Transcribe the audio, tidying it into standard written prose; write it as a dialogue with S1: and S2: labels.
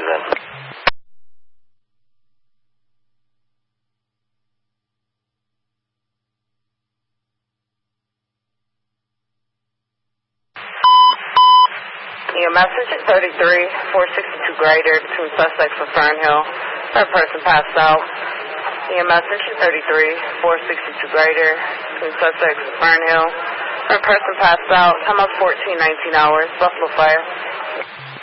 S1: then.
S2: Message 33, 462 Greater, between suspects and Fernhill. Third person passed out. Message 33, 462 Greater, between suspects and Fernhill. Third person passed out. Time up 14, 19 hours. Buffalo Fire.